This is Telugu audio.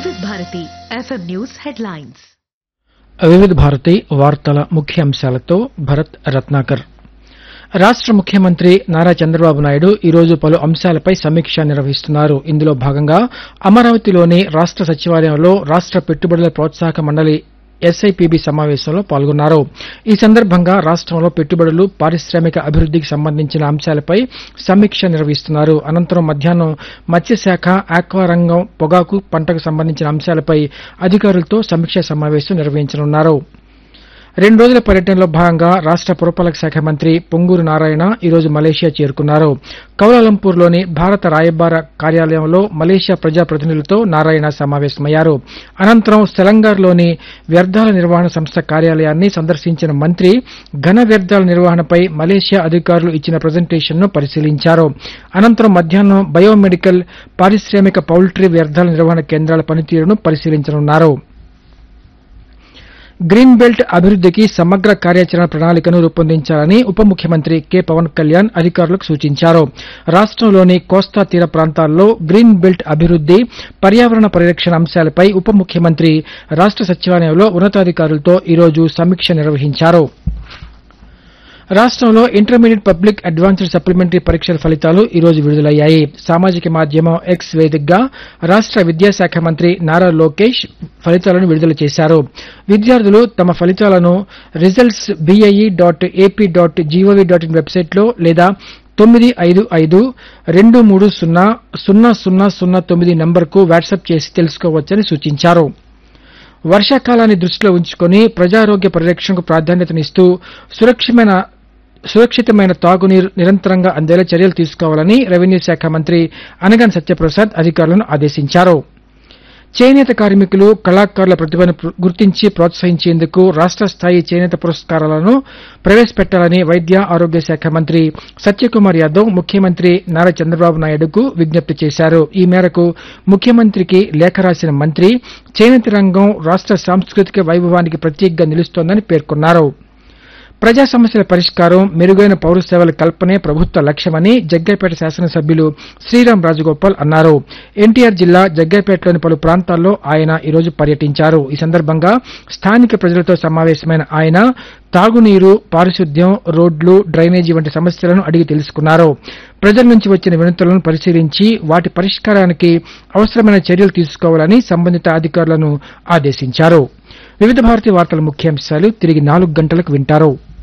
వివిధ భారతి ఎఫ్ఎం న్యూస్ హెడ్లైన్స్. వివిధ భారతి వార్తల ముఖ్యాంశాలతో భరత్ రత్నాకర్. రాష్ట ముఖ్యమంత్రి నారా చంద్రబాబు నాయుడు ఈరోజు పలు అంశాలపై సమీక్ష నిర్వహిస్తున్నారు. ఇందులో భాగంగా అమరావతిలోని రాష్ట సచివాలయంలో రాష్ట పెట్టుబడుల ప్రోత్సాహక మండలి ఎస్ఐపిబి సమావేశంలో పాల్గొన్నారు. ఈ సందర్భంగా రాష్టంలో పెట్టుబడులు, పారిశ్రామిక అభివృద్దికి సంబంధించిన అంశాలపై సమీక్ష నిర్వహిస్తున్నారు. అనంతరం మధ్యాహ్నం మత్స్యశాఖ, ఆక్వా రంగం, పొగాకు పంటకు సంబంధించిన అంశాలపై అధికారులతో సమీక్షా సమావేశం నిర్వహించనున్నారు. 2 రోజుల పర్యటనలో భాగంగా రాష్ట పురపాలక శాఖ మంత్రి పొంగూరు నారాయణ ఈరోజు మలేషియా చేరుకున్నారు. కౌలాలంపూర్లోని భారత రాయబార కార్యాలయంలో మలేషియా ప్రజాప్రతినిధులతో నారాయణ సమావేశమయ్యారు. అనంతరం సెలంగార్లోని వ్యర్థాల నిర్వహణ సంస్థ కార్యాలయాన్ని సందర్శించిన మంత్రి ఘన వ్యర్థాల నిర్వహణపై మలేషియా అధికారులు ఇచ్చిన ప్రజెంటేషన్ను పరిశీలించారు. అనంతరం మధ్యాహ్నం బయోమెడికల్, పారిశ్రామిక, పౌల్ట్రీ వ్యర్థాల నిర్వహణ కేంద్రాల పనితీరును పరిశీలించనున్నారు. గ్రీన్ బెల్ట్ అభివృద్దికి సమగ్ర కార్యాచరణ ప్రణాళికను రూపొందించాలని ఉప ముఖ్యమంత్రి కె పవన్ కళ్యాణ్ అధికారులకు సూచించారు. రాష్టంలోని కోస్తా తీర ప్రాంతాల్లో గ్రీన్ బెల్ట్ అభివృద్ది, పర్యావరణ పరిరక్షణ అంశాలపై ఉప ముఖ్యమంత్రి రాష్ట సచివాలయంలో ఉన్నతాధికారులతో ఈరోజు సమీక్ష నిర్వహించారు. రాష్టంలో ఇంటర్మీడియట్ పబ్లిక్ అడ్వాన్స్డ్ సప్లిమెంటరీ పరీక్షల ఫలితాలు ఈరోజు విడుదలయ్యాయి. సామాజిక మాధ్యమం ఎక్స్ వేదికగా రాష్ట విద్యాశాఖ మంత్రి నారా లోకేష్ ఫలితాలను విడుదల చేశారు. విద్యార్థులు తమ ఫలితాలను results.bie.ap.gov.in వెబ్సైట్లో లేదా 9552300009 నంబర్కు వాట్సాప్ చేసి తెలుసుకోవచ్చని సూచించారు. వర్షాకాలాన్ని దృష్టిలో ఉంచుకుని ప్రజారోగ్య పరిరక్షణకు ప్రాధాన్యతనిస్తూ సురక్షితమైన తాగునీరు నిరంతరంగా అందేలా చర్యలు తీసుకోవాలని రెవెన్యూ శాఖ మంత్రి అనగాని సత్యప్రసాద్ అధికారులను ఆదేశించారు. చేనేత కార్మికులు, కళాకారుల ప్రతిభను గుర్తించి ప్రోత్సహించేందుకు రాష్ట స్థాయి చేనేత పురస్కారాలను ప్రవేశపెట్టాలని వైద్య ఆరోగ్య శాఖ మంత్రి సత్యకుమార్ యాదవ్ ముఖ్యమంత్రి నారా చంద్రబాబు నాయుడుకు విజ్ఞప్తి చేశారు. ఈ మేరకు ముఖ్యమంత్రికి లేఖ రాసిన మంత్రి చేనేత రంగం రాష్ట సాంస్కృతిక వైభవానికి ప్రతీకగా నిలుస్తోందని పేర్కొన్నారు. ప్రజా సమస్యల పరిష్కారం, మెరుగైన పౌర సేవల కల్పనే ప్రభుత్వ లక్ష్యమని జగ్గైపేట శాసనసభ్యులు శ్రీరాం రాజగోపాల్ అన్నారు. ఎన్టీఆర్ జిల్లా జగ్గైపేటలోని పలు ప్రాంతాల్లో ఆయన ఈరోజు పర్యటించారు. ఈ సందర్భంగా స్థానిక ప్రజలతో సమావేశమైన ఆయన తాగునీరు, పారిశుద్ధ్యం, రోడ్లు, డ్రైనేజీ వంటి సమస్యలను అడిగి తెలుసుకున్నారు. ప్రజల నుంచి వచ్చిన వినతులను పరిశీలించి వాటి పరిష్కారానికి అవసరమైన చర్యలు తీసుకోవాలని సంబంధిత అధికారులను ఆదేశించారు. వివిధ భారతి వార్తల ముఖ్యాంశాలు తిరిగి 4 గంటలకు వింటారు.